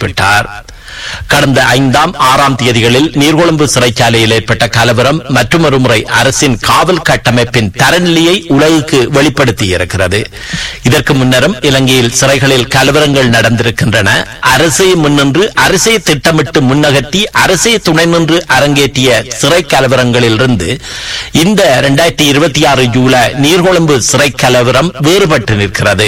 குறிப்பிட்டார். கடந்த 5ஆம் 6ஆம் தேதிகளில் நீர்கொழும்பு சிறைச்சாலையில் ஏற்பட்ட கலவரம் மற்றொரு முறை அரசின் காவல் கட்டமைப்பின் தரநிலையை உலகுக்கு வெளிப்படுத்தியிருக்கிறது. இதற்கு முன்னரும் இலங்கையில் சிறைகளில் கலவரங்கள் நடந்திருக்கின்றன. அரசை முன்னின்று அரசை திட்டமிட்டு முன்னகர்த்தி அரசை துணை நின்று அரங்கேற்றிய சிறை கலவரங்களில் இருந்து இந்த 2026 ஜூலை நீர்கொழும்பு சிறை கலவரம் வேறுபட்டு நிற்கிறது.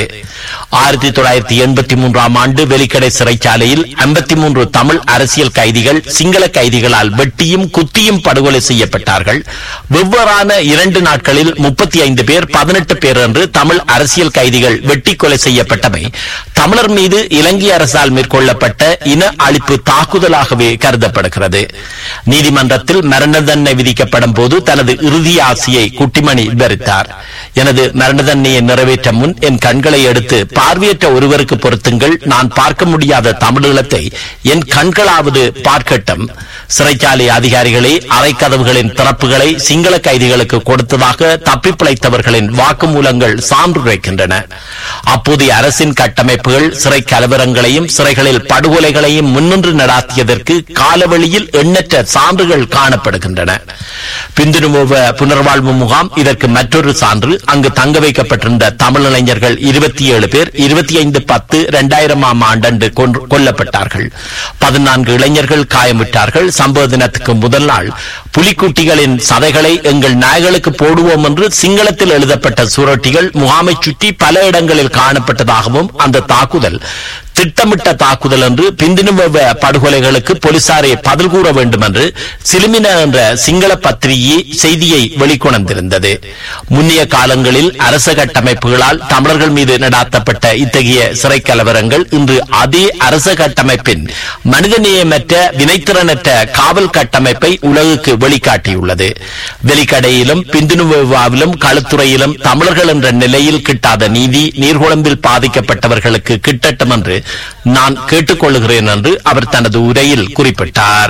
1983ஆம் ஆண்டு வெலிக்கடை சிறைச்சாலையில் 53 தமிழ் அரசியல் கைதிகள் சிங்கள கைதிகளால் வெட்டியும் குத்தியும் படுகொலை செய்யப்பட்டார்கள். வெவ்வேறான 2 நாட்களில் 35 பேர் 18 பேர் என்று தமிழ் அரசியல் கைதிகள் வெட்டி கொலை செய்யப்பட்டவை தமிழர் மீது இலங்கை அரசால் மேற்கொள்ளப்பட்ட இன அழிப்பு தாக்குதலாகவே கருதப்படுகிறது. நீதிமன்றத்தில் மரண தண்டனை விதிக்கப்படும் போது தனது இறுதி ஆசையை குட்டிமணி விவரித்தார். எனது மரண தண்டனையை நிறைவேற்ற முன் என் கண்களை எடுத்து பார்வையற்ற ஒருவருக்கு பொருத்துங்கள். நான் பார்க்க முடியாத தமிழீழத்தை என் கண்களாவது பார்க்கட்டும். சிறைச்சாலை அதிகாரிகளே அறைக்கதவுகளின் திறப்புகளை சிங்கள கைதிகளுக்கு கொடுத்ததாக தப்பி பிழைத்தவர்களின் வாக்குமூலங்கள் சான்றுரைக்கின்றன. அப்போதைய அரசின் கட்டமைப்புகள் சிறை கலவரங்களையும் சிறைகளில் படுகொலைகளையும் முன்னின்று நடாத்தியதற்கு காலவெளியில் எண்ணற்ற சான்றுகள் காணப்படுகின்றன. பிந்துனுவ புனர்வாழ்வு முகாம் இதற்கு மற்றொரு சான்று. அங்கு தங்க வைக்கப்பட்டிருந்த தமிழ் இளைஞர்கள் 27 பேர் 25/10/2000ஆம் ஆண்டு கொல்லப்பட்டார்கள். 14 இளைஞர்கள் காயமுற்றார்கள். சம்பவ தினத்துக்கு முதல் நாள் புலிக்குட்டிகளின் சதைகளை எங்கள் நாய்களுக்கு போடுவோம் என்று சிங்களத்தில் எழுதப்பட்ட சுவரொட்டிகள் முகாமை சுற்றி பல இடங்களில் காணப்பட்டதாகவும் அந்த தாக்குதல் திட்டமிட்ட தாக்குதல் என்று பிந்தினுவ படுகொலைகளுக்கு போலீசாரை பதில் கூற வேண்டும் என்று சிலுமின என்ற சிங்கள பத்திரிகை செய்தியை வெளிக்கொணர்ந்திருந்தது. முன்னைய காலங்களில் அரச கட்டமைப்புகளால் தமிழர்கள் மீது நடாத்தப்பட்ட இத்தகைய சிறை கலவரங்கள் இன்று அதே அரச கட்டமைப்பின் மனிதநேயமற்ற வினைத்திறனற்ற காவல் கட்டமைப்பை உலகுக்கு வெளிக்காட்டியுள்ளது. வெலிக்கடையிலும் பிந்துனுவாவிலும் களுத்துறையிலும் தமிழர்கள் என்ற நிலையில் கிட்டாத நீதி நீர்கொழும்பில் பாதிக்கப்பட்டவர்களுக்கு கிட்டட்டும் என்று நான் கேட்டுக்கொள்கிறேன் என்று அவர் தனது உரையில் குறிப்பிட்டார்.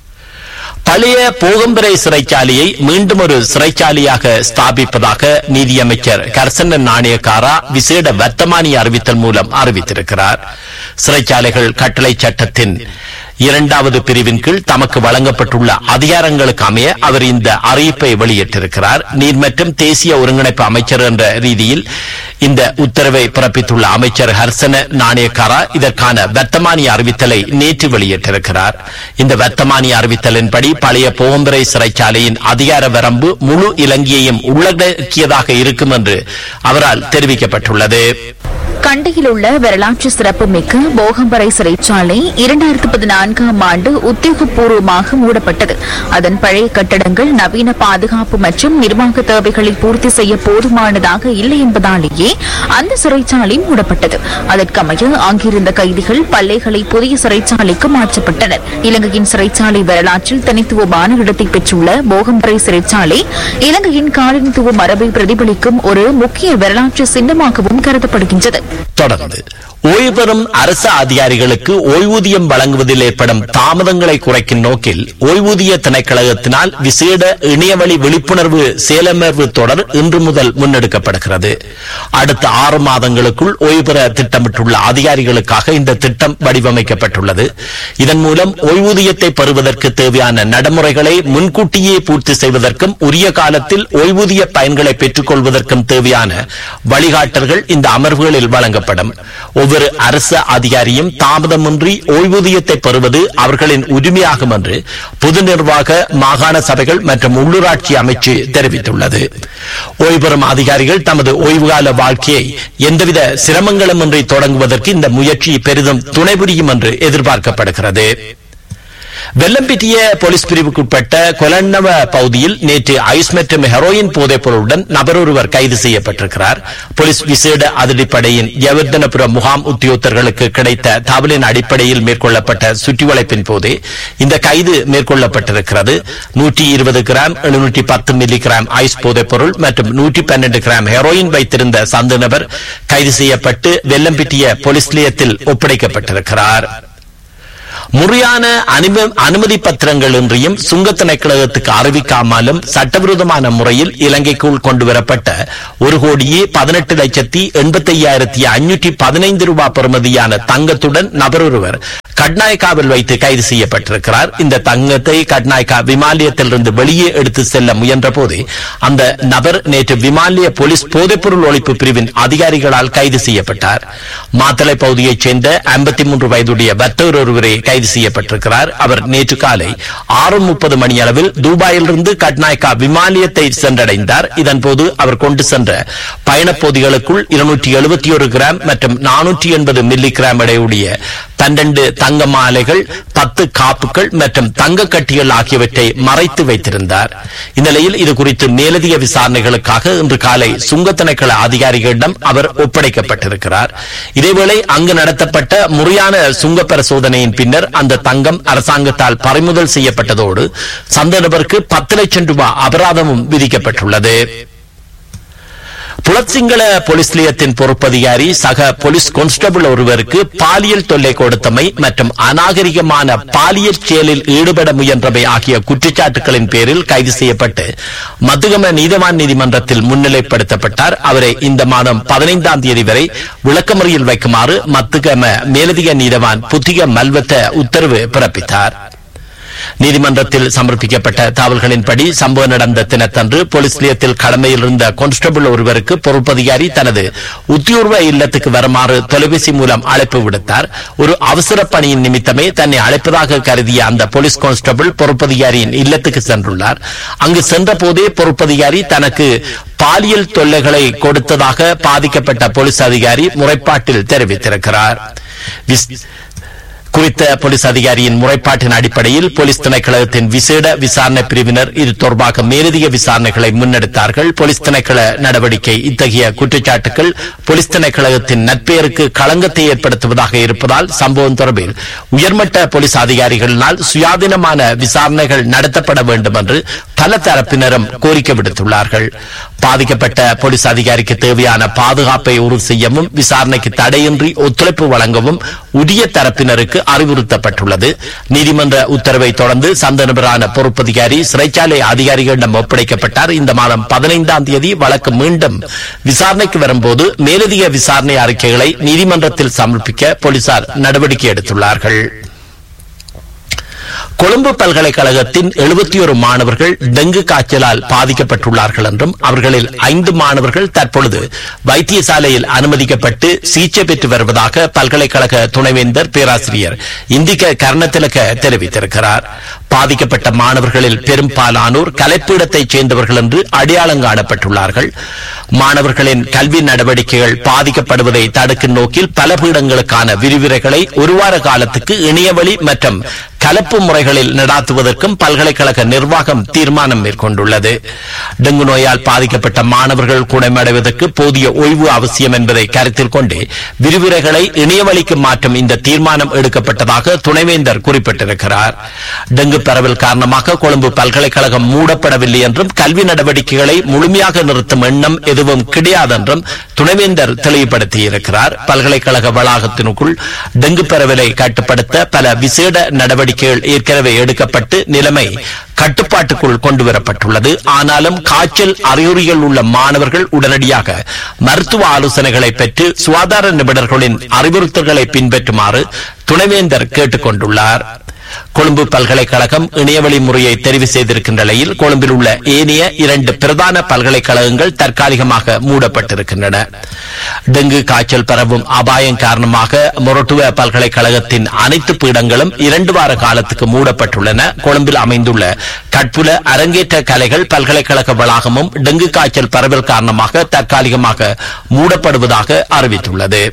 பழைய போகம்பரை சிறைச்சாலையை மீண்டும் ஒரு சிறைச்சாலையாக ஸ்தாபிப்பதாக நீதியமைச்சர் கர்சன நாணயக்காரா விசேட வர்த்தமானி அறிவித்தல் மூலம் அறிவித்திருக்கிறார். சிறைச்சாலைகள் கட்டளை சட்டத்தின் 2வது பிரிவின் கீழ் தமக்கு வழங்கப்பட்டுள்ள அதிகாரங்களுக்கு அமைய அவர் இந்த அறிவிப்பை வெளியிட்டிருக்கிறார். நீர் மற்றும் தேசிய ஒருங்கிணைப்பு அமைச்சர் என்ற ரீதியில் இந்த உத்தரவை பிறப்பித்துள்ள அமைச்சர் ஹர்சன நாணயக்காரா இதற்கான வர்த்தமானி அறிவித்தலை நேற்று வெளியிட்டிருக்கிறார். இந்த வர்த்தமானி அறிவித்தலின்படி பழைய போகம்பரை சிறைச்சாலையின் அதிகார வரம்பு முழு இலங்கையையும் உள்ளடக்கியதாக இருக்கும் என்று அவரால் தெரிவிக்கப்பட்டுள்ளது. கண்டியில் உள்ள வரலாற்று சிறப்புமிக்க போகம்பரை சிறைச்சாலை 2014ஆம் ஆண்டு உத்தியோகபூர்வமாக மூடப்பட்டது. அதன் பழைய கட்டடங்கள் நவீன பாதுகாப்பு மற்றும் நிர்வாக தேவைகளை பூர்த்தி செய்ய போதுமானதாக இல்லை என்பதாலேயே அந்த சிறைச்சாலை மூடப்பட்டது. அதற்கமைய அங்கிருந்த கைதிகள் பல்லைகளை புதிய சிறைச்சாலைக்கு மாற்றப்பட்டனர். இலங்கையின் சிறைச்சாலை வரலாற்றில் தனித்துவமான இடத்தை பெற்றுள்ள போகம்பரை சிறைச்சாலை இலங்கையின் காலனித்துவ மரபை பிரதிபலிக்கும் ஒரு முக்கிய வரலாற்று சின்னமாகவும் கருதப்படுகின்றது. தொடர்ந்து ஓய்வு பெறும் அரசு அதிகாரிகளுக்கு ஓய்வூதியம் வழங்குவதில் ஏற்படும் தாமதங்களை குறைக்கும் நோக்கில் ஓய்வூதிய திணைக்களத்தினால் விசேட இணையவழி விழிப்புணர்வு செயலமர்வு தொடர் இன்று முதல் முன்னெடுக்கப்படுகிறது. அடுத்த 6 மாதங்களுக்குள் ஓய்வு பெற திட்டமிட்டுள்ள அதிகாரிகளுக்காக இந்த திட்டம் வடிவமைக்கப்பட்டுள்ளது. இதன் மூலம் ஓய்வூதியத்தை பெறுவதற்கு தேவையான நடைமுறைகளை முன்கூட்டியே பூர்த்தி செய்வதற்கும் உரிய காலத்தில் ஓய்வூதிய பயன்களை பெற்றுக் கொள்வதற்கும் தேவையான வழிகாட்டல்கள் இந்த அமர்வுகளில் வழங்கப்படும். ஒவ்வொரு அரசு அதிகாரியும் தாமதமின்றி ஓய்வூதியத்தை பெறுவது அவர்களின் உரிமையாகும் என்று பொது நிர்வாக மாகாண சபைகள் மற்றும் உள்ளூராட்சி அமைச்சு தெரிவித்துள்ளது. ஓய்வு பெறும் அதிகாரிகள் தமது ஓய்வுகால வாழ்க்கையை எந்தவித சிரமங்களுமின்றி தொடங்குவதற்கு இந்த முயற்சி பெரிதும் துணை புரியும் என்று எதிர்பார்க்கப்படுகிறது. வெள்ளம்பிட்டிய போலீஸ் பிரிவுக்குட்பட்ட கொலன்னவ பகுதியில் நேற்று ஐஸ் மற்றும் ஹெரோயின் போதைப் பொருளுடன் நபர் ஒருவர் கைது செய்யப்பட்டிருக்கிறார். போலீஸ் விசேட அதிரடிப்படையின் ஜெயவர்தனபுர முகாம் உத்தியோகத்தர்களுக்கு கிடைத்த தகவலின் அடிப்படையில் மேற்கொள்ளப்பட்ட சுற்றிவளைப்பின் போதே இந்த கைது மேற்கொள்ளப்பட்டிருக்கிறது. 120 கிராம் 710 மில்லிகிராம் ஐஸ் போதைப் பொருள் மற்றும் 112 கிராம் ஹெரோயின் வைத்திருந்த சந்த நபர் கைது செய்யப்பட்டு வெள்ளம்பிட்டிய போலீஸ் நிலையத்தில் ஒப்படைக்கப்பட்டிருக்கிறார். முறையான அனுமதி பத்திரங்கள் இன்றியும் சுங்க திணைக்களத்துக்கு அறிவிக்காமலும் சட்டவிரோதமான முறையில் இலங்கைக்குள் கொண்டுவரப்பட்ட 1,18,85,515 ரூபாய் பெறுமதியான தங்கத்துடன் நபர் ஒருவர் கட்நாயக்காவில் வைத்து கைது செய்யப்பட்டிருக்கிறார். இந்த தங்கத்தை கட்நாயக்கா விமானியத்திலிருந்து வெளியே எடுத்து செல்ல முயன்ற போது அந்த நபர் நேற்று விமானிய போலீஸ் போதைப்பொருள் ஒழிப்பு பிரிவின் அதிகாரிகளால் கைது செய்யப்பட்டார். மாத்தளை பகுதியைச் சேர்ந்த 53 வயதுடைய வர்த்தகர் ஒருவரை கைது செய்யப்பட்டிருக்கிறார். அவர் நேற்று காலை 6:30 மணியளவில் துபாயிலிருந்து கட்நாயக்கா விமானியத்தை சென்றடைந்தார். இதன்போது அவர் கொண்டு சென்ற பயணப்பொதிகளுக்குள் 271 கிராம் மற்றும் 480 மில்லி கிராம் எடையுடைய 12 தங்க மாலைகள், 10 காப்புகள் மற்றும் தங்க கட்டிகள் ஆகியவற்றை மறைத்து வைத்திருந்தார். இந்நிலையில் இதுகுறித்து மேலதிக விசாரணைகளுக்காக இன்று காலை சுங்க திணைக்கள அதிகாரிகளிடம் அவர் ஒப்படைக்கப்பட்டிருக்கிறார். இதேவேளை அங்கு நடத்தப்பட்ட முறையான சுங்க பரிசோதனையின் பின்னர் அந்த தங்கம் அரசாங்கத்தால் பறிமுதல் செய்யப்பட்டதோடு சந்த நபருக்கு 10 லட்சம் ரூபாய் அபராதமும் விதிக்கப்பட்டுள்ளது. புலத்சிங்கள போலீஸ் நிலையத்தின் பொறுப்பதிகாரி சக போலீஸ் கான்ஸ்டபிள் ஒருவருக்கு பாலியல் தொல்லை கொடுத்தமை மற்றும் அநாகரிகமான பாலியல் செயலில் ஈடுபட முயன்றமை ஆகிய குற்றச்சாட்டுகளின் பேரில் கைது செய்யப்பட்டு மதுகம நீதவான் நீதிமன்றத்தில் முன்னிலைப்படுத்தப்பட்டார். அவரை இந்த மாதம் 15ஆம் தேதி வரை விளக்கமறியல் வைக்குமாறு மத்துகம மேலதிக நீதவான் புத்திக மல்வத்த உத்தரவு பிறப்பித்தார். நீதிமன்றத்தில் சமர்ப்பிக்கப்பட்ட தகவல்களின்படி சம்பவம் நடந்த தினத்தன்று போலீஸ் நிலையத்தில் கடமையில் இருந்த கான்ஸ்டபிள் ஒருவருக்கு பொறுப்பதிகாரி தனது உத்தியோர்வ இல்லத்துக்கு வருமாறு தொலைபேசி மூலம் அழைப்பு விடுத்தார். ஒரு அவசர பணியின் நிமித்தமே தன்னை அழைப்பதாக கருதிய அந்த போலீஸ் கான்ஸ்டபிள் பொறுப்பதிகாரியின் இல்லத்துக்கு சென்றுள்ளார். அங்கு சென்ற போதே பொறுப்பதிகாரி தனக்கு பாலியல் தொல்லைகளை கொடுத்ததாக பாதிக்கப்பட்ட போலீஸ் அதிகாரி முறைப்பாட்டில் தெரிவித்திருக்கிறார். குறித்த போலீஸ் அதிகாரியின் முறைப்பாட்டின் அடிப்படையில் போலீஸ் திணைக்களத்தின் விசேட விசாரணை பிரிவினர் இது தொடர்பாக மேலதிக விசாரணைகளை முன்னெடுத்தார்கள். போலீஸ் திணைக்கள நடவடிக்கை இத்தகைய குற்றச்சாட்டுகள் போலீஸ் திணைக்களத்தின் நற்பெயருக்கு களங்கத்தை ஏற்படுத்துவதாக இருப்பதால் சம்பவம் தொடர்பில் உயர்மட்ட போலீஸ் அதிகாரிகளினால் சுயாதீனமான விசாரணைகள் நடத்தப்பட வேண்டும் என்று பல தரப்பினரும் கோரிக்கை விடுத்துள்ளார்கள். பாதிக்கப்பட்ட போலீஸ் அதிகாரிக்கு தேவையான பாதுகாப்பை உறுதி செய்யவும் விசாரணைக்கு தடையின்றி ஒத்துழைப்பு வழங்கவும் உரிய தரப்பினருக்கு அறிவுறுத்தப்பட்டுள்ளது. நீதிமன்ற உத்தரவை தொடர்ந்து சந்த நபரான பொறுப்பதிகாரி சிறைச்சாலை அதிகாரிகளிடம் ஒப்படைக்கப்பட்டார். இந்த மாதம் 15ஆம் தேதி வழக்கு மீண்டும் விசாரணைக்கு வரும்போது மேலதிக விசாரணை அறிக்கைகளை நீதிமன்றத்தில் சமர்ப்பிக்க போலீசார் நடவடிக்கை எடுத்துள்ளார்கள். கொழும்பு பல்கலைக்கழகத்தின் 71 மாணவர்கள் டெங்கு காய்ச்சலால் பாதிக்கப்பட்டுள்ளார்கள் என்றும் அவர்களில் 5 மாணவர்கள் தற்பொழுது வைத்தியசாலையில் அனுமதிக்கப்பட்டு சிகிச்சை பெற்று வருவதாக பல்கலைக்கழக துணைவேந்தர் பேராசிரியர் இந்திக கர்ணத்திலக தெரிவித்திருக்கிறார். பாதிக்கப்பட்ட மாணவர்களில் பெரும்பாலானோர் கலைப்பீடத்தைச் சேர்ந்தவர்கள் என்று அடையாளம் காணப்பட்டுள்ளார்கள். மாணவர்களின் கல்வி நடவடிக்கைகள் பாதிக்கப்படுவதை தடுக்கும் நோக்கில் பல பீடங்களுக்கான விரிவுரைகளை ஒரு வார காலத்துக்கு இணையவழி மற்றும் கலப்பு முறைகளில் நடாத்துவதற்கும் பல்கலைக்கழக நிர்வாகம் தீர்மானம் மேற்கொண்டுள்ளது. டெங்கு நோயால் பாதிக்கப்பட்ட மாணவர்கள் குணமடைவதற்கு போதிய ஓய்வு அவசியம் என்பதை கருத்தில் கொண்டு விரிவுரைகளை இணையவழிக்கு மாற்றும் இந்த தீர்மானம் எடுக்கப்பட்டதாக துணைவேந்தர் குறிப்பிட்டிருக்கிறார். டெங்கு பரவல் காரணமாக கொழும்பு பல்கலைக்கழகம் மூடப்படவில்லை என்றும் கல்வி நடவடிக்கைகளை முழுமையாக நிறுத்தும் எண்ணம் எதுவும் கிடையாது என்றும் துணைவேந்தர் தெளிவுபடுத்தியிருக்கிறார். பல்கலைக்கழக வளாகத்தினுக்குள் டெங்கு பரவலை கட்டுப்படுத்த பல விசேட நடவடிக்கைகள் ஏற்கனவே எடுக்கப்பட்டு நிலைமை கட்டுப்பாட்டுக்குள் கொண்டுவரப்பட்டுள்ளது. ஆனாலும் காய்ச்சல் அறிகுறிகள் உள்ள மாணவர்கள் உடனடியாக மருத்துவ ஆலோசனைகளை பெற்று சுகாதார நிபுணர்களின் அறிவுறுத்தல்களை பின்பற்றுமாறு துணைவேந்தர் கேட்டுக் கொண்டுள்ளார். கொழும்பு பல்கலைக்கழகம் இணையவழி முறையை தெரிவு செய்திருக்கின்ற நிலையில் கொழும்பில் உள்ள ஏனைய 2 பிரதான பல்கலைக்கழகங்கள் தற்காலிகமாக மூடப்பட்டிருக்கின்றன. டெங்கு காய்ச்சல் பரவும் அபாயம் காரணமாக மொரட்டுவ பல்கலைக்கழகத்தின் அனைத்து பீடங்களும் 2 வார காலத்துக்கு மூடப்பட்டுள்ளன. கொழும்பில் அமைந்துள்ள கட்புல அரங்கேற்ற கலைகள் பல்கலைக்கழக வளாகமும் டெங்கு காய்ச்சல் பரவல் காரணமாக தற்காலிகமாக மூடப்படுவதாக அறிவித்துள்ளது.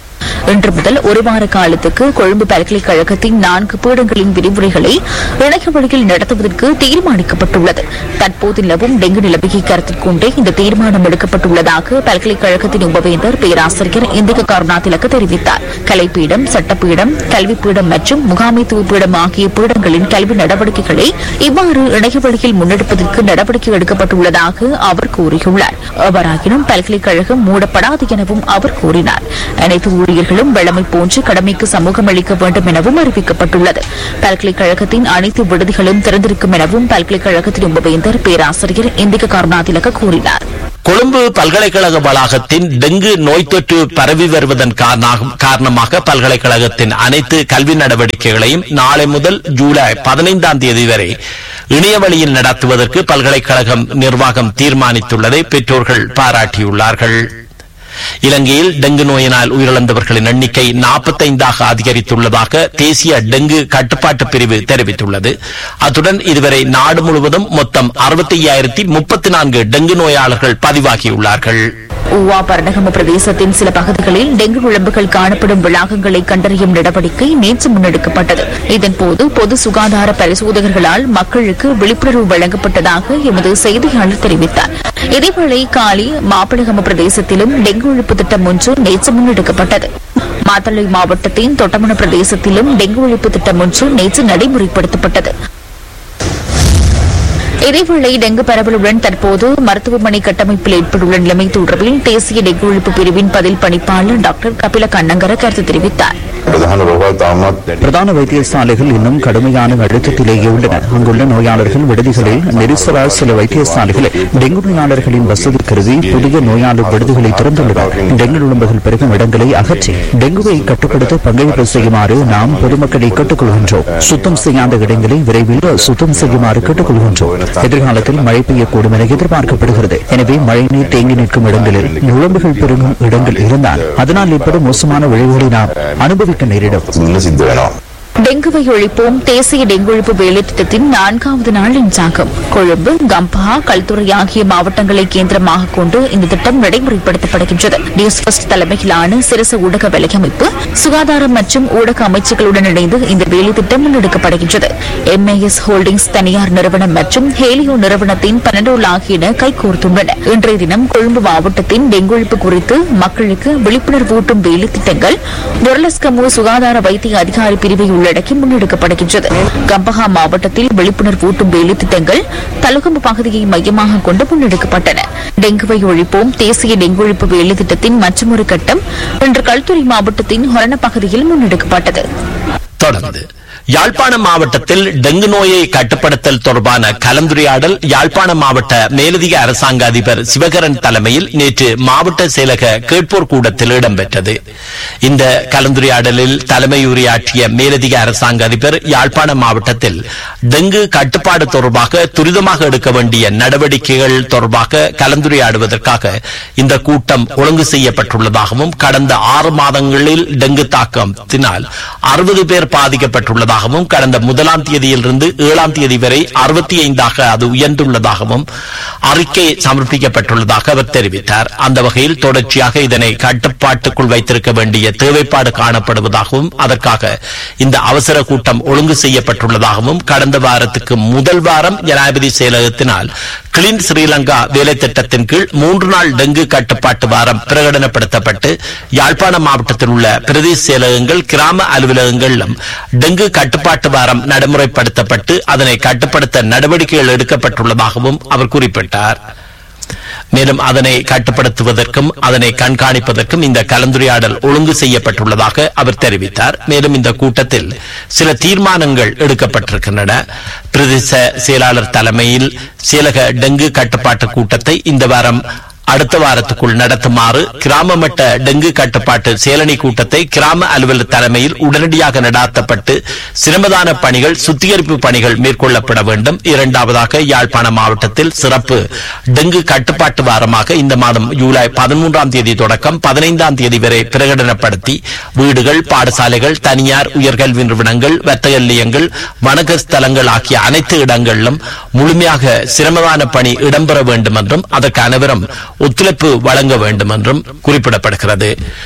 இன்று முதல் ஒரு வார காலத்துக்கு கொழும்பு பல்கலைக்கழகத்தின் 4 பீடங்களின் விரிவுரைகளை இணைய வழியில் நடத்துவதற்கு தீர்மானிக்கப்பட்டுள்ளது. தற்போது நிலவும் டெங்கு நிலைமையை கருத்தில் கொண்டே இந்த தீர்மானம் எடுக்கப்பட்டுள்ளதாக பல்கலைக்கழகத்தின் உபவேந்தர் பேராசிரியர் இந்திக கருணாதிலக தெரிவித்தார். கலைப்பீடம், சட்டப்பீடம், கல்விப்பீடம் மற்றும் முகாமைத்துவ பீடம் ஆகிய பீடங்களின் கல்வி நடவடிக்கைகளை இவ்வாறு இணைய வழியில் முன்னெடுப்பதற்கு நடவடிக்கை எடுக்கப்பட்டுள்ளதாக அவர் கூறியுள்ளார். எவ்வாறாயினும் பல்கலைக்கழகம் மூடப்படாது எனவும் அவர் கூறினார். அனைத்து ஊழியர்களும் வழமை போன்று கடமைக்கு சமூகம் அளிக்க வேண்டும் எனவும் அறிவிக்கப்பட்டுள்ளது. பல்கலைக்கழகத்தின் அனைத்து விடுதிகளும் திறந்திருக்கும் எனவும் பல்கலைக்கழகத்தின் உபவேந்தர் பேராசிரியர் இந்திக கருணாதிலக கூறினார். கொழும்பு பல்கலைக்கழக வளாகத்தின் டெங்கு நோய் தொற்று பரவி வருவதன் காரணமாக பல்கலைக்கழகத்தின் அனைத்து கல்வி நடவடிக்கைகளையும் நாளை முதல் ஜூலை 15ஆம் தேதி வரை இணைய வழியில் நடத்துவதற்கு பல்கலைக்கழகம் நிர்வாகம் தீர்மானித்துள்ளதை பெற்றோர்கள் பாராட்டியுள்ளார்கள். இலங்கையில் டெங்கு நோயினால் உயிரிழந்தவர்களின் எண்ணிக்கை 45ஆக அதிகரித்துள்ளதாக தேசிய டெங்கு கட்டுப்பாட்டு பிரிவு தெரிவித்துள்ளது. அத்துடன் இதுவரை நாடு முழுவதும் மொத்தம் 65,034 டெங்கு நோயாளர்கள் பதிவாகியுள்ளார்கள். ஊவா பரணகம பிரதேசத்தின் சில பகுதிகளில் டெங்கு குழம்புகள் காணப்படும் வளாகங்களை கண்டறியும் நடவடிக்கை நேற்று முன்னெடுக்கப்பட்டது. இதன்போது பொது சுகாதார பரிசோதகர்களால் மக்களுக்கு விழிப்புணர்வு வழங்கப்பட்டதாக எமது செய்தியாளர் தெரிவித்தார். இதேவேளை காலி மாப்பளகம பிரதேசத்திலும் டெங்கு ஒழிப்பு திட்டம் ஒன்று நேற்று முன்னெடுக்கப்பட்டது. மாத்தளை மாவட்டத்தின் தொட்டமன பிரதேசத்திலும் டெங்கு ஒழிப்பு திட்டம் ஒன்று நேற்று நடைமுறைப்படுத்தப்பட்டது. இதேவேளை டெங்கு பரவலுடன் தற்போது மருத்துவமனை கட்டமைப்பில் ஏற்பட்டுள்ள நிலைமை தொடர்பில் தேசிய டெங்கு ஒழிப்பு பிரிவின் பதில் பணிப்பாளர் டாக்டர் கபில கண்ணங்கர கருத்து தெரிவித்தார். பிரதான வைத்தியசாலைகள் இன்னும் கடுமையான அழுத்தத்திலேயே உள்ளன. அங்குள்ள நோயாளர்கள் விடுதிகளில் நெரிசலால் சில வைத்தியசாலைகளில் டெங்கு நோயாளர்களின் வசதி கருதி புதிய நோயாளர் விடுதிகளை திறந்துள்ளனர். டெங்கு நுழம்புகள் பெருகும் இடங்களை அகற்றி டெங்குவை கட்டுப்படுத்த பங்களிப்பு செய்யுமாறு நாம் பொதுமக்களை கேட்டுக்கொள்கின்றோம். சுத்தம் செய்யாத இடங்களை விரைவில் சுத்தம் செய்யுமாறு கேட்டுக்கொள்கின்றோம். எதிர்காலத்தில் மழை பெய்யக்கூடும் என எதிர்பார்க்கப்படுகிறது. எனவே மழைநீர் தேங்கி நிற்கும் இடங்களில் நுழம்புகள் பெருகும் இடங்கள் இருந்தால் அதனால் ஏற்படும் மோசமான விளைவுகளை நாம் அனுபவிக்க நேரிடும். டெங்குவை ஒழிப்போம் தேசிய டெங்கு ஒழிப்பு வேலை திட்டத்தின் 4வது நாள் இன்றாகும். கொழும்பு, கம்பஹா, கல்துறை ஆகிய மாவட்டங்களை கேந்திரமாக கொண்டு இந்த திட்டம் நடைமுறைப்படுத்தப்படுகின்றது. நியூஸ் ஃபர்ஸ்ட் தலைமையிலான சிரச ஊடக வலையமைப்பு சுகாதாரம் மற்றும் ஊடக அமைச்சுகளுடன் இணைந்து இந்த வேலை திட்டம் முன்னெடுக்கப்படுகின்றது. MAS ஹோல்டிங்ஸ் தனியார் நிறுவனம் மற்றும் ஹேலியோ நிறுவனத்தின் 12 ஆகியன கைகோர்த்துள்ளன. இன்றைய தினம் கொழும்பு மாவட்டத்தின் டெங்கு ஒழிப்பு குறித்து மக்களுக்கு விழிப்புணர்வூட்டும் வேலை திட்டங்கள் பொருளஸ்கமு சுகாதார வைத்திய அதிகாரி பிரிவை உள்ளடக்கி முன்னெடுக்கப்படுகின்றது. கம்பஹா மாவட்டத்தில் விழிப்புணர்வு ஊட்டும் வேலை திட்டங்கள் தலுகம்பு பகுதியை மையமாக கொண்டு முன்னெடுக்கப்பட்டன. டெங்குவை ஒழிப்போம் தேசிய டெங்கு ஒழிப்பு வேலை திட்டத்தின் மற்றொரு கட்டம் இன்று கல்துறை மாவட்டத்தின் ஹொரண பகுதியில் முன்னெடுக்கப்பட்டது. தொடர்ந்து யாழ்ப்பாணம் மாவட்டத்தில் டெங்கு நோயை கட்டுப்படுத்தல் தொடர்பான கலந்துரையாடல் யாழ்ப்பாணம் மாவட்ட மேலதிக அரசாங்க அதிபர் சிவகரன் தலைமையில் நேற்று மாவட்ட செயலக கேட்போர் கூடத்தில் இடம்பெற்றது. இந்த கலந்துரையாடலில் தலைமையுரையாற்றிய மேலதிக அரசாங்க அதிபர் யாழ்ப்பாணம் மாவட்டத்தில் டெங்கு கட்டுப்பாடு தொடர்பாக துரிதமாக எடுக்க வேண்டிய நடவடிக்கைகள் தொடர்பாக கலந்துரையாடுவதற்காக இந்த கூட்டம் ஒழுங்கு செய்யப்பட்டுள்ளதாகவும் கடந்த 6 மாதங்களில் டெங்கு தாக்கத்தினால் 60 பேர் பாதிக்கப்பட்டுள்ளதாகவும் கடந்த 1ஆம் தேதியிலிருந்து 7ஆம் தேதி வரை 65ஆக அது உயர்ந்துள்ளதாகவும் அறிக்கை சமர்ப்பிக்கப்பட்டுள்ளதாக அவர் தெரிவித்தார். அந்த வகையில் தொடர்ச்சியாக இதனை கட்டுப்பாட்டுக்குள் வைத்திருக்க வேண்டிய தேவைப்பாடு காணப்படுவதாகவும் அதற்காக இந்த அவசர கூட்டம் ஒழுங்கு செய்யப்பட்டுள்ளதாகவும் கடந்த வாரத்துக்கு முதல் வாரம் ஜனாதிபதி செயலகத்தினால் கிளீன் ஸ்ரீலங்கா வேலை திட்டத்தின் கீழ் 3 நாள் டெங்கு கட்டுப்பாட்டு வாரம் பிரகடனப்படுத்தப்பட்டு யாழ்ப்பாணம் மாவட்டத்தில் உள்ள பிரதேச செயலகங்கள் கிராம அலுவலகங்களிலும் டெங்கு கட்டுப்பாட்டு வாரம் நடைமுறைப்படுத்தப்பட்டு அதனை கட்டுப்படுத்த நடவடிக்கைகள் எடுக்கப்பட்டுள்ளதாகவும் அவர் குறிப்பிட்டார். மேலும் அதனை கட்டுப்படுத்துவதற்கும் அதனை கண்காணிப்பதற்கும் இந்த கலந்துரையாடல் ஒழுங்கு செய்யப்பட்டுள்ளதாக அவர் தெரிவித்தார். மேலும் இந்த கூட்டத்தில் சில தீர்மானங்கள் எடுக்கப்பட்டிருக்கின்றன. பிரதேச செயலாளர் தலைமையில் செயலக டெங்கு கட்டுப்பாட்டு கூட்டத்தை இந்த வாரம் அடுத்த வாரத்துக்குள் நடத்துமாறு கிராம மட்ட டெங்கு கட்டுப்பாட்டு செயலணி கூட்டத்தை கிராம அலுவலர் தலைமையில் உடனடியாக நடாத்தப்பட்டு சிரமதான பணிகள் சுத்திகரிப்பு பணிகள் மேற்கொள்ளப்பட வேண்டும். 2வதாக யாழ்ப்பாணம் மாவட்டத்தில் சிறப்பு டெங்கு கட்டுப்பாட்டு வாரமாக இந்த மாதம் ஜூலை 13ஆம் தேதி தொடக்கம் 15ஆம் தேதி வரை பிரகடனப்படுத்தி வீடுகள், பாடசாலைகள், தனியார் உயர்கல்வி நிறுவனங்கள், வர்த்தக நிலையங்கள், வணக்க ஸ்தலங்கள் ஆகிய அனைத்து இடங்களிலும் முழுமையாக சிரமதான பணி இடம்பெற வேண்டும் என்றும் அதற்கு அனைவரும் ஒத்துழைப்பு வழங்க வேண்டும் என்றும் குறிப்பிடப்படுகிறது.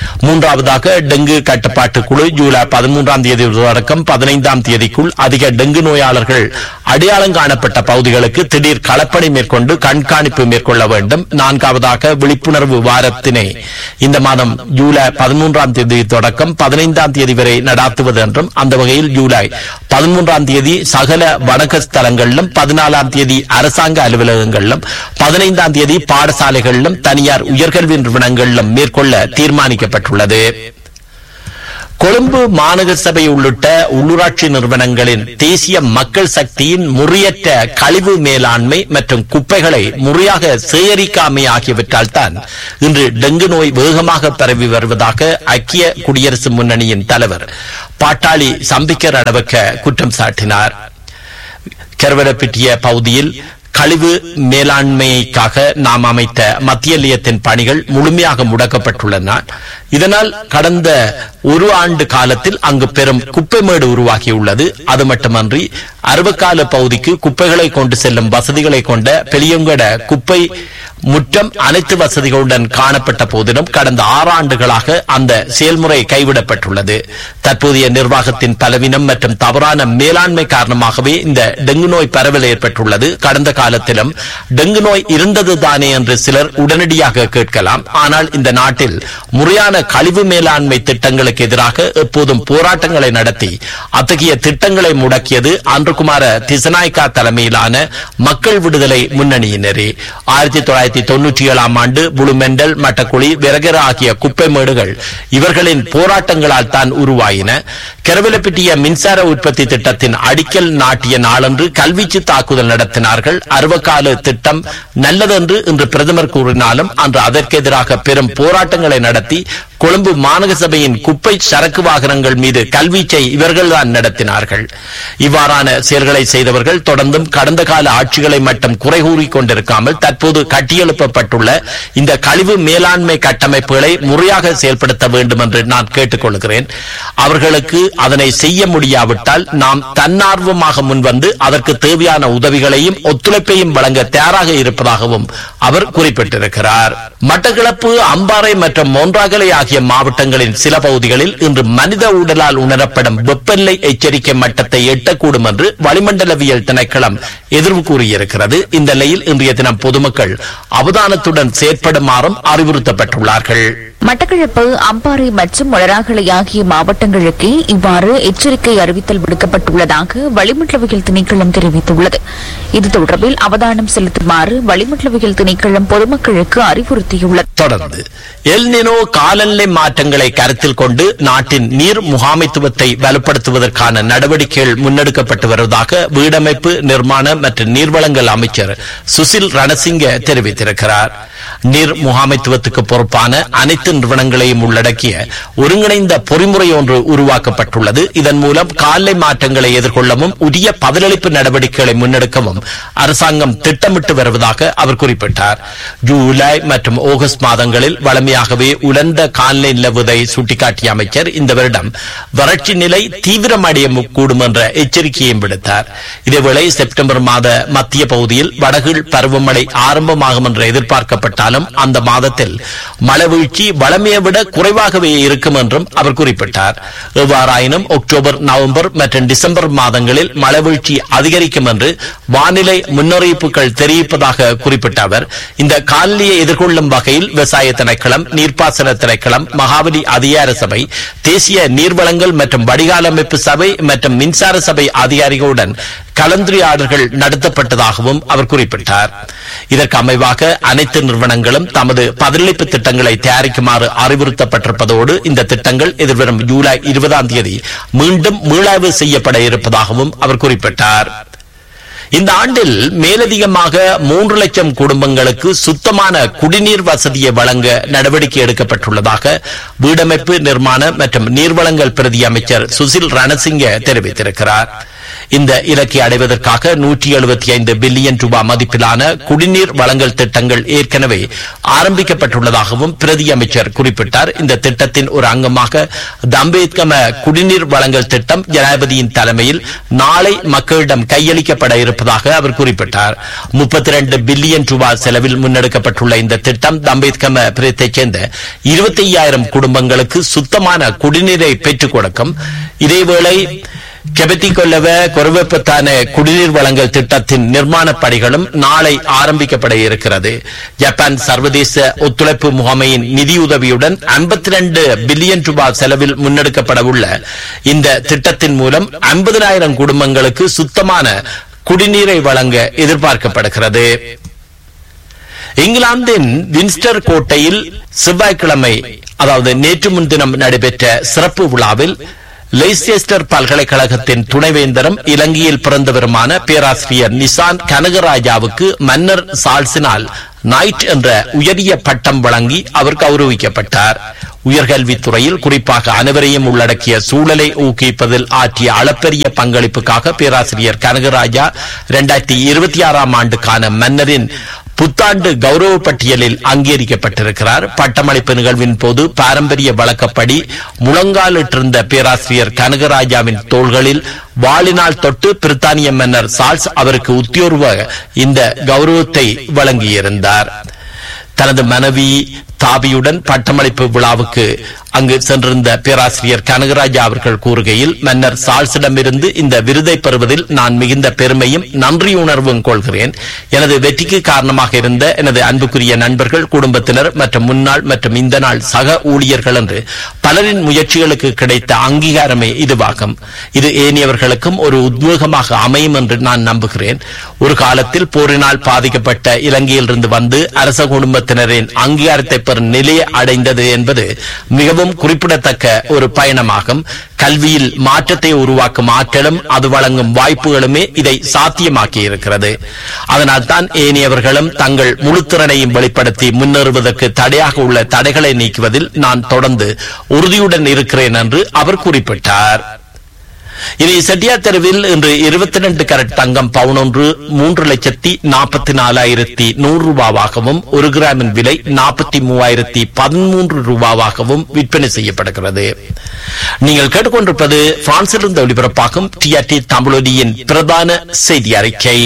3வதாக டெங்கு கட்டுப்பாட்டு குழு ஜூலை 13ஆம் தேதி தொடக்கம் 15ஆம் தேதிக்குள் அதிக டெங்கு நோயாளர்கள் அடையாளம் காணப்பட்ட பகுதிகளுக்கு திடீர் களப்பணி மேற்கொண்டு கண்காணிப்பு மேற்கொள்ள வேண்டும். 4வதாக விழிப்புணர்வு வாரத்தினை இந்த மாதம் ஜூலை 13ஆம் தேதி தொடக்கம் 15ஆம் தேதி வரை நடாத்துவது என்றும் அந்த வகையில் ஜூலை 13ஆம் தேதி சகல வணக்க ஸ்தலங்களிலும், 14ஆம் தேதி அரசாங்க அலுவலகங்களிலும், 15ஆம் தேதி பாடசாலைகளிலும், தனியார் உயர்கல்வி நிறுவனங்களிலும் மேற்கொள்ள தீர்மானிக்கப்பட்டுள்ளது. கொழும்பு மாநகர சபை உள்ளிட்ட உள்ளூராட்சி நிறுவனங்களின் தேசிய மக்கள் சக்தியின் முறையற்ற கழிவு மேலாண்மை மற்றும் குப்பைகளை முறையாக சேகரிக்காமை ஆகியவற்றால் தான் இன்று டெங்கு நோய் வேகமாக பரவி வருவதாக ஐக்கிய குடியரசு முன்னணியின் தலைவர் பாட்டாளி சம்பிக்க ரணவக்க குற்றம் சாட்டினார். கெரவலப்பிட்டிய பகுதியில் கழிவு மேலாண்மைக்காக நாம் அமைத்த மத்திய நிலையத்தின் பணிகள் முழுமையாக முடக்கப்பட்டுள்ளன. இதனால் கடந்த ஒரு ஆண்டு காலத்தில் அங்கு பெரும் குப்பை மேடு உருவாகியுள்ளது. அது மட்டுமன்றி அருவக்கால பகுதிக்கு குப்பைகளை கொண்டு செல்லும் வசதிகளை கொண்ட பெரியங்கட குப்பை முற்றம் அனைத்து வசதிகளுடன் காணப்பட்ட போதிலும் கடந்த 6 ஆண்டுகளாக அந்த செயல்முறை கைவிடப்பட்டுள்ளது. தற்போதைய நிர்வாகத்தின் பலவீனம் மற்றும் தவறான மேலாண்மை காரணமாகவே இந்த டெங்கு நோய் பரவல் ஏற்பட்டுள்ளது. கடந்த காலத்திலும் டெங்கு நோய் இருந்ததுதானே என்று சிலர் உடனடியாக கேட்கலாம். ஆனால் இந்த நாட்டில் முறையான கழிவு மேலாண்மை திட்டங்களுக்கு எதிராக எப்போதும் போராட்டங்களை நடத்தி அத்தகைய திட்டங்களை முடக்கியது அன்றுகுமார திசநாயக்கா தலைமையிலான மக்கள் விடுதலை முன்னணியினரே. 1997 ஆண்டு புளுமெண்டல், மட்டக்குழி, விரகர ஆகிய குப்பை மேடுகள் இவர்களின் போராட்டங்களால் தான் உருவாயின. கெரவலப்பிட்டிய மின்சார உற்பத்தி திட்டத்தின் அடிக்கல் நாட்டிய நாளன்று கல்வீச்சு தாக்குதல் நடத்தினார்கள். அருவக்கால திட்டம் நல்லதென்று இன்று பிரதமர் கூறினாலும் அன்று அதற்கு எதிராக பெரும் போராட்டங்களை நடத்தி கொழும்பு மாநகர சபையின் குப்பை சரக்கு வாகனங்கள் மீது கல்வீச்சை இவர்கள்தான் நடத்தினார்கள். இவ்வாறான செயல்களை செய்தவர்கள் தொடர்ந்தும் கடந்த கால ஆட்சிகளை மட்டும் குறை கூறிக் கொண்டிருக்காமல் தற்போது கட்டியெழுப்பப்பட்டுள்ள இந்த கழிவு மேலாண்மை கட்டமைப்புகளை முறையாக செயல்படுத்த வேண்டும் என்று நான் கேட்டுக்கொள்கிறேன். அவர்களுக்கு அதனை செய்ய முடியாவிட்டால் நாம் தன்னார்வமாக முன்வந்து அதற்கு தேவையான உதவிகளையும் ஒத்துழைப்பையும் வழங்க தயாராக இருப்பதாகவும் அவர் குறிப்பிட்டிருக்கிறார். மட்டக்களப்பு, அம்பாறை மற்றும் மொன்றாகலை ஆகிய மாவட்டங்களின் சில பகுதிகளில் இன்று மனித உடலால் உணரப்படும் வெப்பநிலை எச்சரிக்கை மட்டத்தை எட்டக்கூடும் என்று வளிமண்டலவியல் திணைக்களம் எதிர்வு கூறியிருக்கிறது. இந்த நிலையில் இன்றைய தினம் பொதுமக்கள் அவதானத்துடன் செயற்படுமாறும் அறிவுறுத்தப்பட்டுள்ளார்கள். மட்டக்களப்பு, அம்பாறை மற்றும் மொனராகலை ஆகிய மாவட்டங்களுக்கு இவ்வாறு எச்சரிக்கை அறிவித்தல் விடுக்கப்பட்டுள்ளதாக வளிமண்டலவியல் திணைக்களம் தெரிவித்துள்ளது. இது தொடர்பில் அவதானம் செலுத்துமாறு வளிமண்டலவியல் திணைக்களம் பொதுமக்களுக்கு அறிவுறுத்தியுள்ளது. தொடர்ந்து எல் நினோ காலநிலை மாற்றங்களை கருத்தில் கொண்டு நாட்டின் நீர் முகாமைத்துவத்தை வலுப்படுத்துவதற்கான நடவடிக்கைகள் முன்னெடுக்கப்பட்டு வருவதாக வீடமைப்பு, நிர்மாண மற்றும் நீர்வளங்கள் அமைச்சர் சுசில் ரணசிங்க தெரிவித்திருக்கிறார். நீர் முகாமைத்துவத்துக்கு பொறுப்பான அனைத்து நிறுவனங்களையும் உள்ளடக்கிய ஒருங்கிணைந்த பொறிமுறை ஒன்று உருவாக்கப்பட்டுள்ளது. இதன் மூலம் காலநிலை மாற்றங்களை எதிர்கொள்ளவும் உரிய பதிலளிப்பு நடவடிக்கைகளை முன்னெடுக்கவும் அரசாங்கம் திட்டமிட்டு வருவதாக அவர் குறிப்பிட்டார். ஜூலை மற்றும் ஆகஸ்ட் மாதங்களில் வளமையாகவே உலர்ந்த காலநிலை நிலவுவதை சுட்டிக்காட்டிய அமைச்சர் இந்த வருடம் வறட்சி நிலை தீவிரமடைய கூடும் என்ற எச்சரிக்கையும் விடுத்தார். இதேவேளை செப்டம்பர் மாத மத்திய பகுதியில் வடகிழ் பருவமழை ஆரம்பமாகும் என்று எதிர்பார்க்கப்பட்டாலும் அந்த மாதத்தில் மழை வீழ்ச்சி வளமையை விட குறைவாகவே இருக்கும் என்றும் அவர் குறிப்பிட்டார். எவ்வாறாயினும் அக்டோபர், நவம்பர் மற்றும் டிசம்பர் மாதங்களில் மழை வீழ்ச்சி அதிகரிக்கும் என்று வானிலை முன்னறிவிப்புகள் தெரிவிப்பதாக குறிப்பிட்ட அவர் இந்த காலநிலையை எதிர்கொள்ளும் வகையில் விவசாய திணைக்களம், நீர்ப்பாசன திணைக்களம், மகாவலி அதிகார சபை, தேசிய நீர்வளங்கள் மற்றும் வடிகால் அமைப்பு சபை மற்றும் மின்சார சபை அதிகாரிகளுடன் கலந்துரையாடல்கள் நடத்தப்பட்டதாகவும் அவர் குறிப்பிட்டார். இதற்கு அமைவாக அனைத்து நிறுவனங்களும் தமது பதிலளிப்பு திட்டங்களை தயாரிக்குமாறு அறிவுறுத்தப்பட்டிருப்பதோடு இந்த திட்டங்கள் எதிர்வரும் ஜூலை 20 மீண்டும் மீளாய்வு செய்யப்பட இருப்பதாகவும் அவர் குறிப்பிட்டார். இந்த ஆண்டில் மேலதிகமாக 3 லட்சம் குடும்பங்களுக்கு சுத்தமான குடிநீர் வசதியை வழங்க நடவடிக்கை எடுக்கப்பட்டுள்ளதாக வீடமைப்பு, நிர்மாண மற்றும் நீர்வளங்கள் பிரதி அமைச்சர் சுசில் ரணசிங்க தெரிவித்திருக்கிறார். இந்த இலக்கை அடைவதற்காக 175 பில்லியன் ரூபாய் மதிப்பிலான குடிநீர் வழங்கல் திட்டங்கள் ஏற்கனவே ஆரம்பிக்கப்பட்டுள்ளதாகவும் பிரதி அமைச்சர் குறிப்பிட்டார். இந்த திட்டத்தின் ஒரு அங்கமாக தம்பேத்கம குடிநீர் வழங்கல் திட்டம் ஜனாதிபதியின் தலைமையில் நாளை மக்களிடம் கையளிக்கப்பட இருப்பதாக அவர் குறிப்பிட்டார். 32 பில்லியன் ரூபாய் செலவில் முன்னெடுக்கப்பட்டுள்ள இந்த திட்டம் தம்பேத்கம பிரித்தைச் சேர்ந்த 25,000 குடும்பங்களுக்கு சுத்தமான குடிநீரை பெற்றுக் கொடுக்கும். இதேவேளை கெபத்திகொல்லவ கொரவப்பத்தான குடிநீர் வழங்கல் திட்டத்தின் நிர்மாண பணிகளும் நாளை ஆரம்பிக்கப்பட இருக்கிறது. ஜப்பான் சர்வதேச ஒத்துழைப்பு முகமையின் நிதியுதவியுடன் 52 பில்லியன் ரூபாய் செலவில் முன்னெடுக்கப்பட உள்ள இந்த திட்டத்தின் மூலம் 50,000 குடும்பங்களுக்கு சுத்தமான குடிநீரை வழங்க எதிர்பார்க்கப்படுகிறது. இங்கிலாந்தின் வின்ஸ்டர் கோட்டையில் செவ்வாய்க்கிழமை அதாவது நேற்று முன்தினம் நடைபெற்ற சிறப்பு விழாவில் லெய்செஸ்டர் பல்கலைக்கழகத்தின் துணைவேந்தரும் இலங்கையில் பிறந்தவருமான பேராசிரியர் நிசான் கனகராஜாவுக்கு மன்னர் சார்ல்ஸினால் நைட் என்ற உயரிய பட்டம் வழங்கி அவர் கௌரவிக்கப்பட்டார். உயர்கல்வித்துறையில் குறிப்பாக அனைவரையும் உள்ளடக்கிய சூழலை ஊக்குவிப்பதில் ஆற்றிய அளப்பரிய பங்களிப்புக்காக பேராசிரியர் கனகராஜா 2026 ஆண்டுக்கான மன்னரின் புத்தாண்டு கௌரவ பட்டியலில் அங்கீகரிக்கப்பட்டிருக்கிறார். பட்டமளிப்பு நிகழ்வின் போது பாரம்பரிய வழக்கப்படி முழங்காலிட்டிருந்த பேராசிரியர் கனகராஜாவின் தோள்களில் வாளினால் தொட்டு பிரித்தானிய மன்னர் சார்ல்ஸ் அவருக்கு உத்தியோர்வ இந்த கௌரவத்தை வழங்கியிருந்தார். தனது மனைவி தாபியுடன் பட்டமளிப்பு விழாவுக்கு அங்கு சென்றிருந்த பேராசிரியர் கனகராஜா அவர்கள் கூறுகையில், மன்னர் சார்ல்ஸிடமிருந்து இந்த விருதை பெறுவதில் நான் மிகுந்த பெருமையும் நன்றியுணர்வும் கொள்கிறேன். எனது வெற்றிக்கு காரணமாக இருந்த எனது அன்புக்குரிய நண்பர்கள், குடும்பத்தினர் மற்றும் முன்னாள் மற்றும் இந்த நாள் சக ஊழியர்கள் என்று பலரின் முயற்சிகளுக்கு கிடைத்த அங்கீகாரமே இதுவாகும். இது ஏனையவர்களுக்கும் ஒரு உத்வேகமாக அமையும் என்று நான் நம்புகிறேன். ஒரு காலத்தில் போரினால் பாதிக்கப்பட்ட இலங்கையிலிருந்து வந்து அரச குடும்பத்தினரின் அங்கீகாரத்தை பெறும் நிலையை அடைந்தது என்பது மிகவும் குறிப்பிடத்தக்க ஒரு பயணமாகும். கல்வியில் மாற்றத்தை உருவாக்கும் ஆற்றலும் அது வழங்கும் வாய்ப்புகளுமே இதை சாத்தியமாக்கி இருக்கிறது. அதனால் தான் ஏனையவர்களும் தங்கள் முழுத்திறனையும் வெளிப்படுத்தி முன்னேறுவதற்கு தடையாக உள்ள தடைகளை நீக்குவதில் நான் தொடர்ந்து உறுதியுடன் இருக்கிறேன் என்று அவர் குறிப்பிட்டார். இனி செட்டியார் தெருவில் இன்று 22 கரட் தங்கம் பவுன் ஒன்று 3,44,100 ரூபாவாகவும் 1 கிராமின் விலை 43,013 ரூபாவாகவும் விற்பனை செய்யப்படுகிறது. நீங்கள் கேட்டுக்கொண்டிருப்பது பிரான்சிலிருந்து ஒளிபரப்பாகும் டிஆர்டி தமிழொலியின் பிரதான செய்தி அறிக்கை.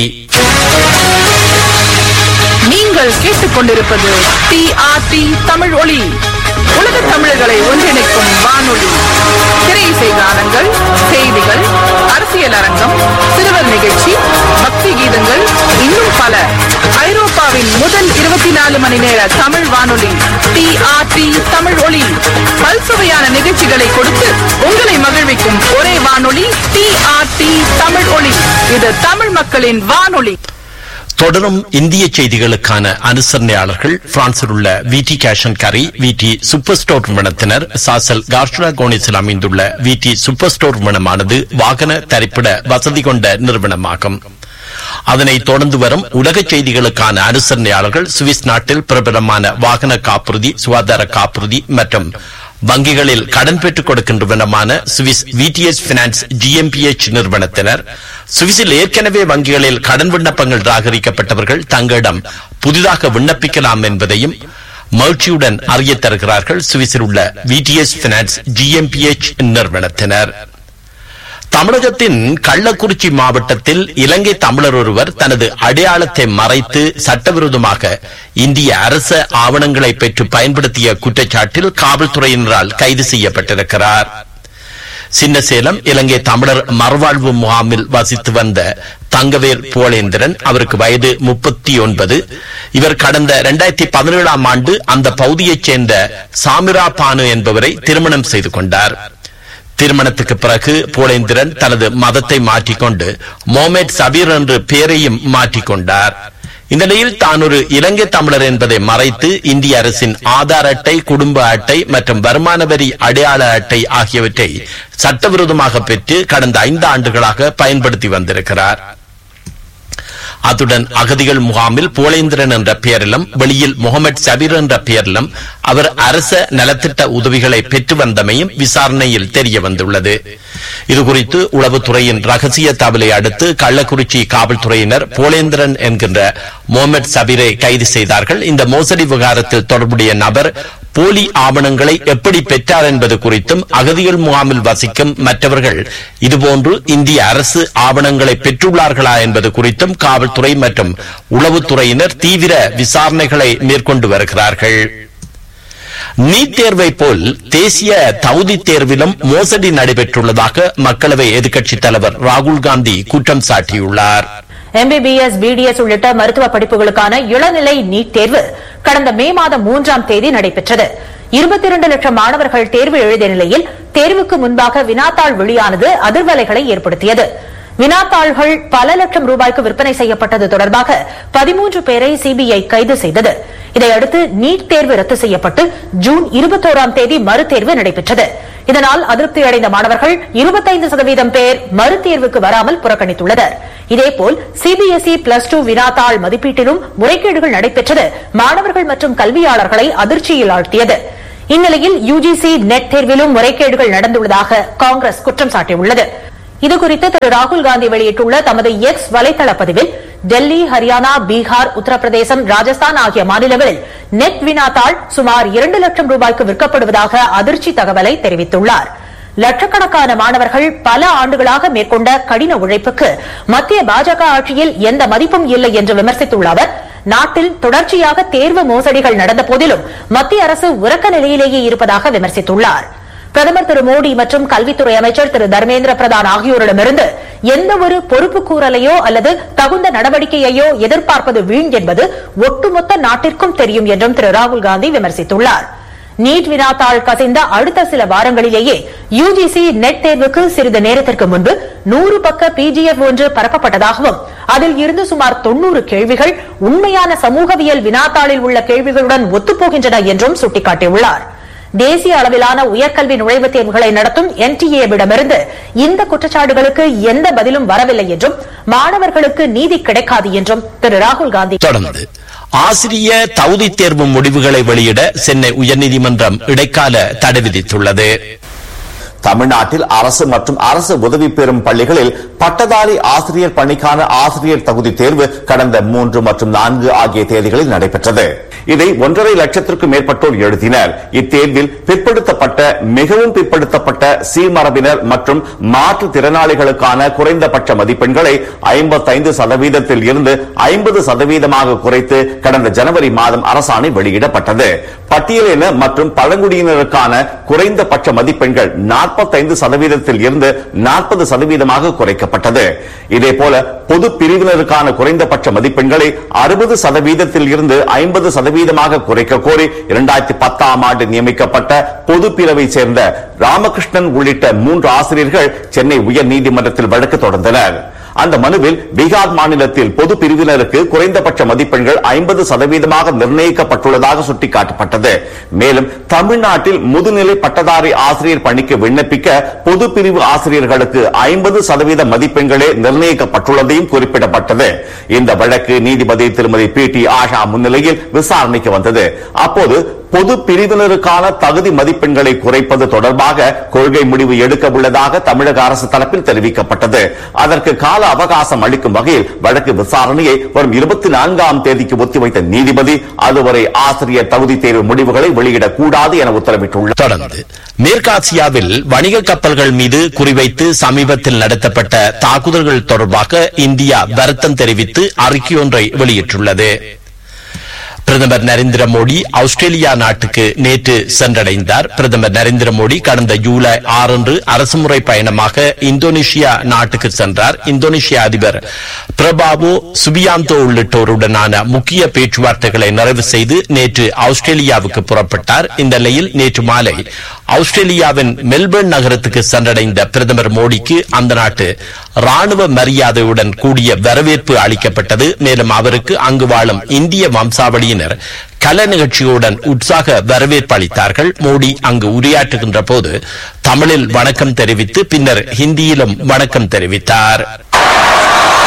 நீங்கள் கேட்டுக்கொண்டிருப்பது டிஆர்டி தமிழ் ஒலி, உலக தமிழர்களை ஒன்றிணைக்கும் வானொலி. திரையிசை கானங்கள், செய்திகள், அரசியல் அரங்கம், சிறுவர் நிகழ்ச்சி, பக்தி கீதங்கள், இன்னும் பல. ஐரோப்பாவின் முதல் 24 மணி நேர தமிழ் வானொலி டிஆர்டி தமிழ் ஒலி. பல்சுவையான நிகழ்ச்சிகளை கொடுத்து உங்களை மகிழ்விக்கும் ஒரே வானொலி டிஆர்டி தமிழ் ஒலி. இது தமிழ் மக்களின் வானொலி. தொடரும் இந்திய செய்திகளுக்கான அனுசரணையாளர்கள் பிரான்சில் உள்ள விடி கேஷ் அண்ட் கரி, விடி சூப்பர் ஸ்டோர் நிறுவனத்தினர். சாசல் கார்ஷுலா கோனிஸில் அமைந்துள்ள விடி சூப்பர் ஸ்டோர் நிறுவனமானது வாகன தரிப்பிட வசதி கொண்ட நிறுவனமாகும். அதனை தொடர்ந்து வரும் உலக செய்திகளுக்கான அனுசரணையாளர்கள் சுவிஸ் நாட்டில் பிரபலமான வாகன காப்புறுதி, சுகாதார காப்புறுதி மற்றும் வங்கிகளில் கடன் பெற்றுக் கொடுக்கின்றவனமான சுவிஸ் விடிஎஸ் பினான்ஸ் ஜிஎம்பிஎச் நிறுவனத்தினர். சுவிஸில் ஏற்கனவே வங்கிகளில் கடன் விண்ணப்பங்கள் ராகரிக்கப்பட்டவர்கள் தங்களிடம் புதிதாக விண்ணப்பிக்கலாம் என்பதையும் மகிழ்ச்சியுடன் அறிய தருகிறார்கள் சுவிஸில் உள்ள விடிஎஸ் பினான்ஸ் ஜிஎம்பிஎச் நிறுவனத்தினர். தமிழகத்தின் கள்ளக்குறிச்சி மாவட்டத்தில் இலங்கை தமிழர் ஒருவர் தனது அடையாளத்தை மறைத்து சட்டவிரோதமாக இந்திய அரச ஆவணங்களை பெற்று பயன்படுத்திய குற்றச்சாட்டில் காவல்துறையினரால் கைது செய்யப்பட்டிருக்கிறார். சின்னசேலம் இலங்கை தமிழர் மறுவாழ்வு முகாமில் வசித்து வந்த தங்கவேல் போலேந்திரன், அவருக்கு வயது 39. இவர் கடந்த 2017 ஆண்டு அந்த பகுதியைச் சேர்ந்த சாமிரா பானு என்பவரை திருமணம் செய்து கொண்டார். திருமணத்துக்கு பிறகு போலேந்திரன் தனது மதத்தை மாற்றிக்கொண்டு மொஹமெட் சபீர் என்று பெயரையும் மாற்றிக்கொண்டார். இந்த நிலையில் தான் ஒரு இலங்கை தமிழர் என்பதை மறைத்து இந்திய அரசின் ஆதார் அட்டை, குடும்ப அட்டை மற்றும் வருமான வரி அடையாள அட்டை ஆகியவற்றை சட்டவிரோதமாக பெற்று கடந்த 5 ஆண்டுகளாக பயன்படுத்தி வந்திருக்கிறார். அத்துடன் அகதிகள் முகாமில் போலேந்திரன் என்ற பெயரிலும் வெளியில் முகமது சபீர் என்ற பெயரிலும் அவர் அரச நலத்திட்ட உதவிகளை பெற்று வந்தமையும் விசாரணையில் தெரிய வந்துள்ளது. இதுகுறித்து உளவுத்துறையின் ரகசிய தகவலை அடுத்து கள்ளக்குறிச்சி காவல்துறையினர் போலேந்திரன் என்கின்ற முகமது சபீரை கைது செய்தார்கள். இந்த மோசடி விவகாரத்தில் தொடர்புடைய நபர் போலி ஆவணங்களை எப்படி பெற்றார் என்பது குறித்தும் அகதிகள் முகாமில் வசிக்கும் மற்றவர்கள் இதுபோன்று இந்திய அரசு ஆவணங்களை பெற்றுள்ளார்களா என்பது குறித்தும் காவல்துறை மற்றும் உளவுத்துறையினர் தீவிர விசாரணைகளை மேற்கொண்டு வருகிறார்கள். நீட் தேர்வை போல் தேசிய தகுதி தேர்விலும் மோசடி நடைபெற்றுள்ளதாக மக்களவை எதிர்க்கட்சித் தலைவர் ராகுல் காந்தி குற்றம் சாட்டியுள்ளார். MBBS, BDS உள்ளிட்ட மருத்துவ படிப்புகளுக்கான இளநிலை நீட் தேர்வு கடந்த மே மாதம் 3ஆம் தேதி நடைபெற்றது. 22 லட்சம் மாணவர்கள் தேர்வு எழுதிய நிலையில் தேர்வுக்கு முன்பாக வினாத்தாள் வெளியானது அதிர்வலைகளை ஏற்படுத்தியது. வினாத்தாள்கள் பல லட்சம் ரூபாய்க்கு விற்பனை செய்யப்பட்டது தொடர்பாக 13 பேரை சிபிஐ கைது செய்தது. இதையடுத்து நீட் தேர்வு ரத்து செய்யப்பட்டு ஜூன் 21ஆம் தேதி மறுதேர்வு நடைபெற்றது. இதனால் அதிருப்தி அடைந்த மாணவர்கள் 25% பேர் மறுதேர்வுக்கு வராமல் புறக்கணித்துள்ளனர். இதேபோல் சிபிஎஸ்இ +2 வினாத்தாள் மதிப்பீட்டிலும் முறைகேடுகள் நடைபெற்றது மாணவர்கள் மற்றும் கல்வியாளர்களை அதிர்ச்சியில் ஆழ்த்தியது. இந்நிலையில் யுஜிசி நெட் தேர்விலும் முறைகேடுகள் நடந்துள்ளதாக காங்கிரஸ் குற்றம் சாட்டியுள்ளது. இதுகுறித்து திரு ராகுல் காந்தி வெளியிட்டுள்ள தமது எக்ஸ் வலைதள பதிவில் டெல்லி, ஹரியானா, பீகார், உத்தரப்பிரதேசம், ராஜஸ்தான் ஆகிய மாநிலங்களில் நெட் வினாத்தாள் சுமார் 2 லட்சம் ரூபாய்க்கு விற்கப்படுவதாக அதிர்ச்சி தகவலை தெரிவித்துள்ளார். லட்சக்கணக்கான மாணவர்கள் பல ஆண்டுகளாக மேற்கொண்ட கடின உழைப்புக்கு மத்திய பாஜக ஆட்சியில் எந்த மதிப்பும் இல்லை என்று விமர்சித்துள்ள அவர், நாட்டில் தொடர்ச்சியாக தேர்வு மோசடிகள் நடந்த போதிலும் மத்திய அரசு உறக்க நிலையிலேயே இருப்பதாக விமர்சித்துள்ளார். பிரதமர் திரு மோடி மற்றும் கல்வித்துறை அமைச்சர் திரு தர்மேந்திர பிரதான் ஆகியோரிடமிருந்து எந்த ஒரு பொறுப்புக்கூறலையோ அல்லது தகுந்த நடவடிக்கையையோ எதிர்பார்ப்பது வீண் என்பது ஒட்டுமொத்த நாட்டிற்கும் தெரியும் என்றும் திரு ராகுல் காந்தி விமர்சித்துள்ளார். நீட் வினாத்தாள் கசிந்த அடுத்த சில வாரங்களிலேயே யுஜிசி நெட் தேர்வுக்கு சிறிது நேரத்திற்கு முன்பு 100 பக்க பிஜிஎஃப் ஒன்று பரப்பப்பட்டதாகவும் அதில் இருந்து சுமார் 90 கேள்விகள் உண்மையான சமூகவியல் வினாத்தாளில் உள்ள கேள்விகளுடன் ஒத்துப்போகின்றன என்றும் சுட்டிக்காட்டியுள்ளார். தேசிய அளவிலான உயர்கல்வி நுழைவுத் தேர்வுகளை நடத்தும் என்டிஏவிடமிருந்து இந்த குற்றச்சாட்டுகளுக்கு எந்த பதிலும் வரவில்லை என்றும் மாணவர்களுக்கு நீதி கிடைக்காது என்றும் திரு ராகுல் காந்தி தொடர்ந்து ஆசிரிய தகுதி தேர்வு முடிவுகளை வெளியிட சென்னை உயர்நீதிமன்றம் இடைக்கால தடை விதித்துள்ளது. தமிழ்நாட்டில் அரசு மற்றும் அரசு உதவி பெறும் பள்ளிகளில் பட்டதாரி ஆசிரியர் பணிக்கான ஆசிரியர் தகுதி தேர்வு கடந்த 3 மற்றும் 4 ஆகிய தேதிகளில் நடைபெற்றது. இதை 1.5 லட்சத்திற்கும் மேற்பட்டோர் எழுதினர். இத்தேர்வில் பிற்படுத்தப்பட்ட, மிகவும் பிற்படுத்தப்பட்ட, சீமரபினர் மற்றும் மாற்றுத்திறனாளிகளுக்கான குறைந்தபட்ச மதிப்பெண்களை 55% இருந்து 50% குறைத்து கடந்த ஜனவரி மாதம் அரசாணை வெளியிடப்பட்டது. பட்டியலின மற்றும் பழங்குடியினருக்கான குறைந்தபட்ச மதிப்பெண்கள் 45% இருந்து 40% குறைக்கப்பட்டது. இதேபோல பொது பிரிவினருக்கான குறைந்தபட்ச மதிப்பெண்களை 60% இருந்து 50% குறைக்க கோரி 2010ஆம் ஆண்டு நியமிக்கப்பட்ட பொது பிரிவை சேர்ந்த ராமகிருஷ்ணன் உள்ளிட்ட 3 ஆசிரியர்கள் சென்னை உயர் நீதிமன்றத்தில் வழக்கு தொடர்ந்தனர். அந்த மனுவில் பீகார் மாநிலத்தில் பொது பிரிவினருக்கு குறைந்தபட்ச மதிப்பெண்கள் 50% நிர்ணயிக்கப்பட்டுள்ளதாக சுட்டிக்காட்டப்பட்டது. மேலும் தமிழ்நாட்டில் முதுநிலை பட்டதாரி ஆசிரியர் பணிக்கு விண்ணப்பிக்க பொது பிரிவு ஆசிரியர்களுக்கு 50% மதிப்பெண்களே நிர்ணயிக்கப்பட்டுள்ளதையும் குறிப்பிடப்பட்டது. இந்த வழக்கு நீதிபதி திருமதி பி.டி. ஆஷா முன்னிலையில் விசாரணைக்கு வந்தது. அப்போது பொது பிரிவினருக்கான தகுதி மதிப்பெண்களை குறைப்பது தொடர்பாக கொள்கை முடிவு எடுக்க உள்ளதாக தமிழக அரசு தரப்பில் தெரிவிக்கப்பட்டது. அதற்கு கால அவகாசம் அளிக்கும் வகையில் வழக்கு விசாரணையை வரும் 24ஆம் தேதிக்கு ஒத்திவைத்த நீதிபதி அதுவரை ஆசிரியர் தகுதி தேர்வு முடிவுகளை வெளியிடக்கூடாது என உத்தரவிட்டுள்ளார். தொடர்ந்து மேற்காசியாவில் வணிக கப்பல்கள் மீது குறிவைத்து சமீபத்தில் நடத்தப்பட்ட தாக்குதல்கள் தொடர்பாக இந்தியா வருத்தம் தெரிவித்து அறிக்கையொன்றை வெளியிட்டுள்ளது. பிரதமர் நரேந்திர மோடி ஆஸ்திரேலியா நாட்டுக்கு நேற்று சென்றடைந்தார். பிரதமர் நரேந்திர மோடி கடந்த ஜூலை 6 அரசுமுறை பயணமாக இந்தோனேஷியா நாட்டுக்கு சென்றார். இந்தோனேஷிய அதிபர் பிரபாவோ சுபியாந்தோ உள்ளிட்டோருடனான முக்கிய பேச்சுவார்த்தைகளை நிறைவு செய்து நேற்று ஆஸ்திரேலியாவுக்கு புறப்பட்டார். இந்த நிலையில் நேற்று மாலை ஆஸ்திரேலியாவின் மெல்பர்ன் நகரத்துக்கு சென்றடைந்த பிரதமர் மோடிக்கு அந்த நாட்டு ராணுவ மரியாதையுடன் கூடிய வரவேற்பு அளிக்கப்பட்டது. மேலும் அவருக்கு அங்கு வாழும் இந்திய வம்சாவளியினர் கல நிகழ்ச்சியுடன் உற்சாக வரவேற்பு அளித்தார்கள். மோடி அங்கு உரையாற்றுகின்ற போது தமிழில் வணக்கம் தெரிவித்து பின்னர் ஹிந்தியிலும் வணக்கம் தெரிவித்தார்.